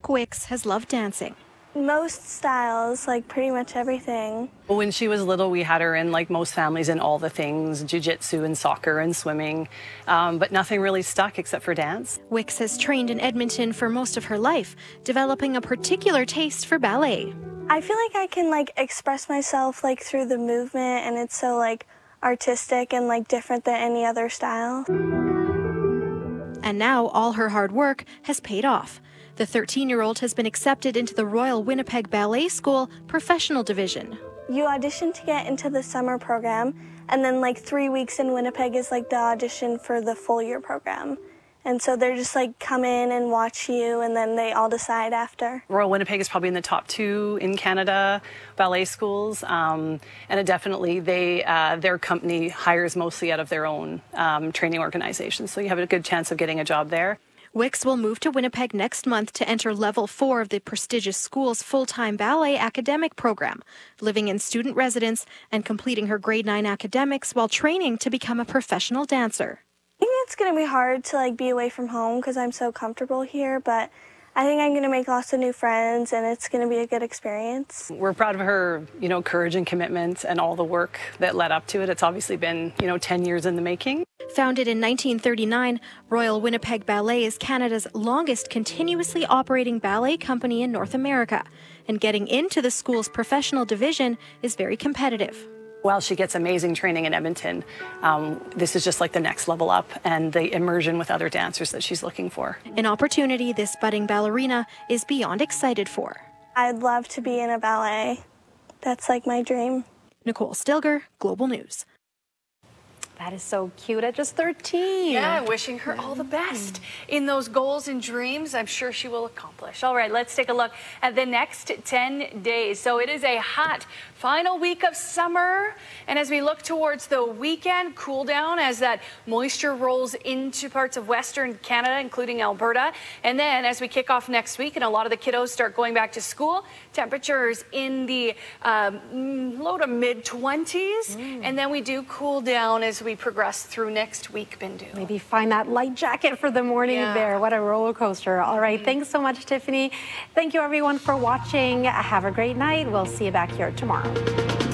Brooke Wicks has loved dancing. Most styles, like pretty much everything. When she was little, we had her in, like most families, in all the things, jiu-jitsu and soccer and swimming, but nothing really stuck except for dance. Wicks has trained in Edmonton for most of her life, developing a particular taste for ballet. I feel like I can express myself through the movement, and it's so artistic and different than any other style. And now all her hard work has paid off. The 13-year-old has been accepted into the Royal Winnipeg Ballet School Professional Division. You audition to get into the summer program, and then 3 weeks in Winnipeg is the audition for the full year program. And so they're just come in and watch you, and then they all decide after. Royal Winnipeg is probably in the top 2 in Canada ballet schools, and definitely their company hires mostly out of their own training organization. So you have a good chance of getting a job there. Wicks will move to Winnipeg next month to enter Level 4 of the prestigious school's full-time ballet academic program, living in student residence and completing her grade 9 academics while training to become a professional dancer. I think it's going to be hard to be away from home because I'm so comfortable here, but I think I'm going to make lots of new friends, and it's going to be a good experience. We're proud of her, courage and commitment and all the work that led up to it. It's obviously been, 10 years in the making. Founded in 1939, Royal Winnipeg Ballet is Canada's longest continuously operating ballet company in North America, and getting into the school's professional division is very competitive. While she gets amazing training in Edmonton, this is just the next level up and the immersion with other dancers that she's looking for. An opportunity this budding ballerina is beyond excited for. I'd love to be in a ballet. That's my dream. Nicole Stilger, Global News. That is so cute at just 13. Yeah, wishing her all the best in those goals and dreams I'm sure she will accomplish. All right, let's take a look at the next 10 days. So it is a hot final week of summer. And as we look towards the weekend, cool down as that moisture rolls into parts of Western Canada, including Alberta. And then as we kick off next week and a lot of the kiddos start going back to school, temperatures in the low to mid 20s. And then we do cool down as we progress through next week, Bindu. Maybe find that light jacket for the morning there. What a roller coaster. All right. Thanks so much, Tiffany. Thank you, everyone, for watching. Have a great night. We'll see you back here tomorrow.